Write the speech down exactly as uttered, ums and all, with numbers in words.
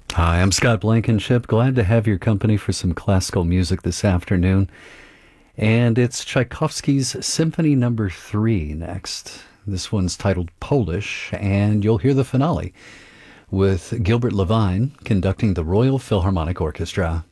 Hi, I'm Scott Blankenship. Glad to have your company for some classical music this afternoon. And it's Tchaikovsky's Symphony Number Three next. This one's titled Polish, and you'll hear the finale with Gilbert Levine conducting the Royal Philharmonic Orchestra.